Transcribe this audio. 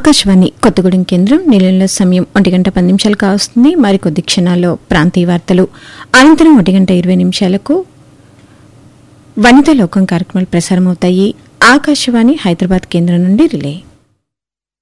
ఆకాశవాణి కొత్తగూడెం కేంద్రం నిలయంలో సమయం 1:10 కావస్తుంది. మరికొద్ది క్షణాల్లో ప్రాంతీయ వార్తలు. అనంతరం 1:20 వనితా లోకం కార్యక్రమాలు ప్రసారమవుతాయి. ఆకాశవాణి హైదరాబాద్ కేంద్రం నుండి రిలే.